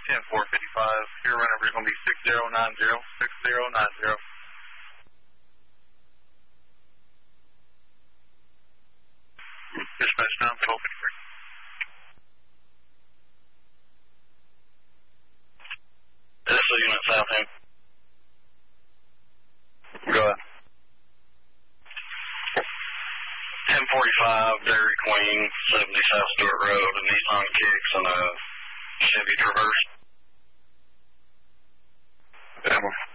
10-455. Your run number is going to be 6090, 6090. Dispatch down, 1253. This is Unit Southend. Go ahead. 1045 Dairy Queen, 70 South Stewart Road, a Nissan Kicks and a Chevy Traverse. Yeah,